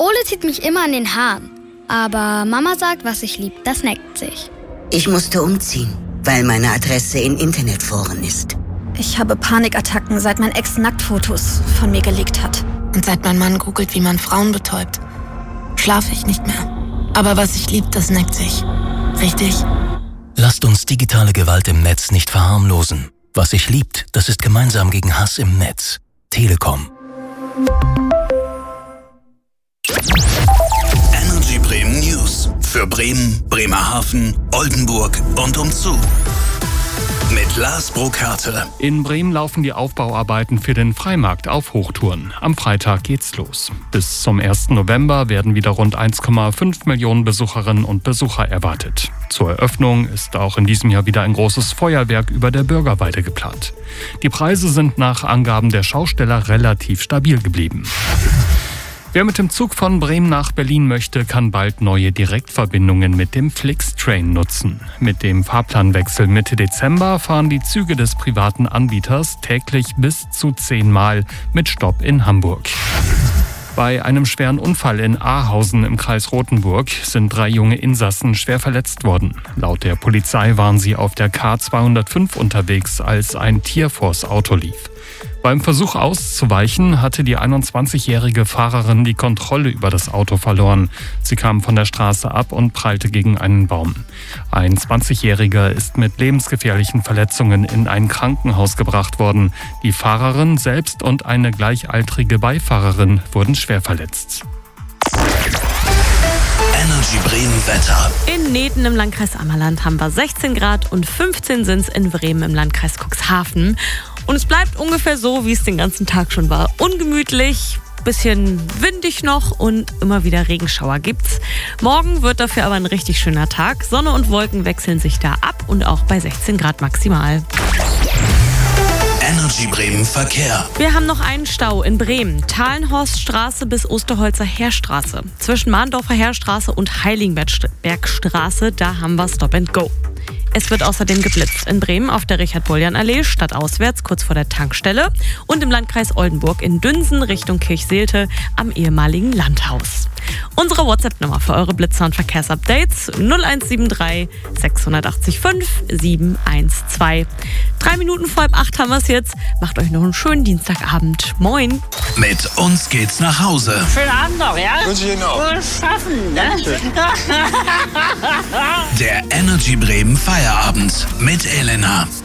Ole zieht mich immer an den Haaren. Aber Mama sagt, was ich lieb, das neckt sich. Ich musste umziehen, weil meine Adresse in Internetforen ist. Ich habe Panikattacken, seit mein Ex Nacktfotos von mir gelegt hat. Und seit mein Mann googelt, wie man Frauen betäubt, schlafe ich nicht mehr. Aber was ich lieb, das neckt sich. Richtig? Lasst uns digitale Gewalt im Netz nicht verharmlosen. Was sich liebt, das ist gemeinsam gegen Hass im Netz. Telekom. Energy Bremen News. Für Bremen, Bremerhaven, Oldenburg und umzu. Mit Lars Burkhardt. In Bremen laufen die Aufbauarbeiten für den Freimarkt auf Hochtouren. Am Freitag geht's los. Bis zum 1. November werden wieder rund 1,5 Millionen Besucherinnen und Besucher erwartet. Zur Eröffnung ist auch in diesem Jahr wieder ein großes Feuerwerk über der Bürgerweide geplant. Die Preise sind nach Angaben der Schausteller relativ stabil geblieben. Wer mit dem Zug von Bremen nach Berlin möchte, kann bald neue Direktverbindungen mit dem Flixtrain nutzen. Mit dem Fahrplanwechsel Mitte Dezember fahren die Züge des privaten Anbieters täglich bis zu 10 Mal mit Stopp in Hamburg. Bei einem schweren Unfall in Ahausen im Kreis Rothenburg sind 3 junge Insassen schwer verletzt worden. Laut der Polizei waren sie auf der K205 unterwegs, als ein Tierforce-Auto lief. Beim Versuch auszuweichen, hatte die 21-jährige Fahrerin die Kontrolle über das Auto verloren. Sie kam von der Straße ab und prallte gegen einen Baum. Ein 20-Jähriger ist mit lebensgefährlichen Verletzungen in ein Krankenhaus gebracht worden. Die Fahrerin selbst und eine gleichaltrige Beifahrerin wurden schwer verletzt. Energy Bremen Wetter. In Neten im Landkreis Ammerland haben wir 16 Grad und 15 sind es in Bremen im Landkreis Cuxhaven. Und es bleibt ungefähr so, wie es den ganzen Tag schon war. Ungemütlich, bisschen windig noch und immer wieder Regenschauer gibt's. Morgen wird dafür aber ein richtig schöner Tag. Sonne und Wolken wechseln sich da ab und auch bei 16 Grad maximal. Energy Bremen Verkehr. Wir haben noch einen Stau in Bremen. Thalenhorststraße bis Osterholzer Heerstraße. Zwischen Mahndorfer Heerstraße und Heiligenbergstraße, da haben wir Stop and Go. Es wird außerdem geblitzt in Bremen auf der Richard-Boljan-Allee, stadtauswärts, kurz vor der Tankstelle. Und im Landkreis Oldenburg in Dünsen Richtung Kirchseelte am ehemaligen Landhaus. Unsere WhatsApp-Nummer für eure Blitzer- und Verkehrsupdates 0173 680 712. 3 Minuten vor 7:30 haben wir es jetzt. Macht euch noch einen schönen Dienstagabend. Moin. Mit uns geht's nach Hause. Schönen Abend noch, ja? Wünsche ich Ihnen auch. Wohl schaffen, ne? Der Energy Bremen Feierabend mit Elena.